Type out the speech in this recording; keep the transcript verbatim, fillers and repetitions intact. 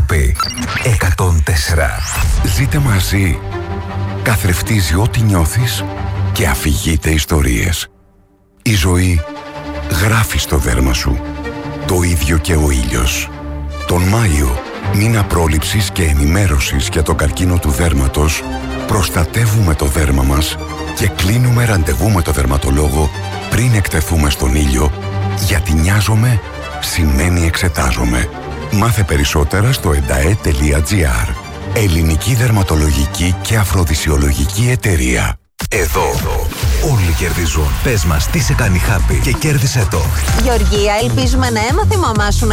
Χάπι εκατόν τέσσερα. Ζείτε μαζί. Καθρεφτίζει ό,τι νιώθεις και αφηγείται ιστορίες. Η ζωή γράφει στο δέρμα σου. Το ίδιο και ο ήλιος. Τον Μάιο, μήνα πρόληψης και ενημέρωσης για το καρκίνο του δέρματος, προστατεύουμε το δέρμα μας και κλείνουμε ραντεβού με το δερματολόγο πριν εκτεθούμε στον ήλιο, γιατί νοιάζομαι σημαίνει εξετάζομαι. Μάθε περισσότερα στο εντα-ε τελεία τζι άρ. Ελληνική Δερματολογική και Αφροδισιολογική Εταιρεία. Εδώ, Εδώ όλοι κερδίζουν. Πες μας τι σε κάνει χάπι και κέρδισε το. Γεωργία, ελπίζουμε να έμαθε η μαμά σου να